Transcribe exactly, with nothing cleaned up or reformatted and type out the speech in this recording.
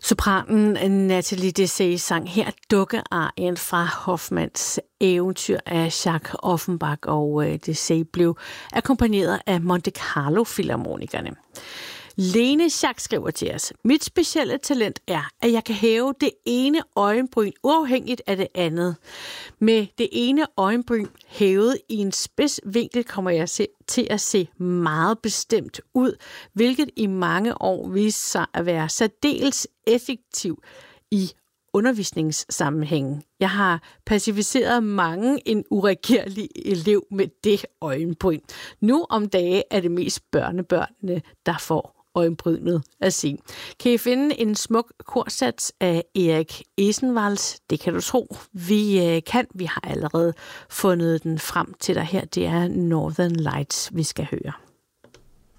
Sopranen Nathalie Dessay sang her dukkearien fra Hoffmanns eventyr af Jacques Offenbach, og Dessay blev akkompagneret af Monte Carlo Filharmonikerne. Lene Schack skriver til os: Mit specielle talent er, at jeg kan hæve det ene øjenbryn uafhængigt af det andet. Med det ene øjenbryn hævet i en spids vinkel kommer jeg til at se meget bestemt ud, hvilket i mange år viste sig at være særdeles effektiv i undervisningssammenhængen. Jeg har pacificeret mange en uregerlig elev med det øjenbryn. Nu om dage er det mest børnebørnene, der får øjenbrynet at se. Kan I finde en smuk korsats af Erik Esenvalds? Det kan du tro. Vi kan. Vi har allerede fundet den frem til dig her. Det er Northern Lights, vi skal høre.